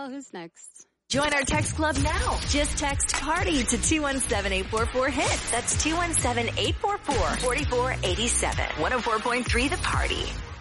Well, who's next? Join our text club now. Just text PARTY to 217-844-HIT. That's 217-844-4487. 104.3 The Party.